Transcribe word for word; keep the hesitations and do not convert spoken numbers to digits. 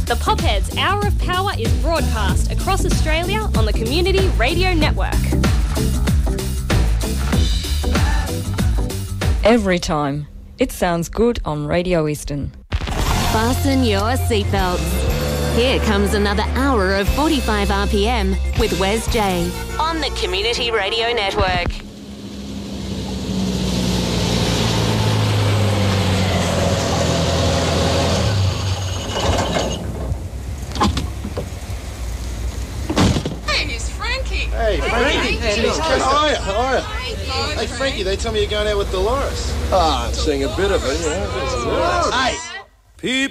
The Popheads Hour of Power is broadcast across Australia on the Community Radio Network. Every time. It sounds good on Radio Eastern. Fasten your seatbelts. Here comes another hour of forty-five R P M with Wes J on the Community Radio Network. Hey, it's Frankie. Hey, Frankie. Hey, Jeez, how are you? How are you? Hey, Frankie, they tell me you're going out with Dolores. Ah, I'm seeing a bit of it, you know. Hey! People